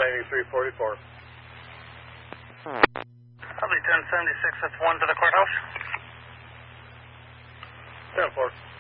9344. Probably 1076, that's 1 to the courthouse. 10-4.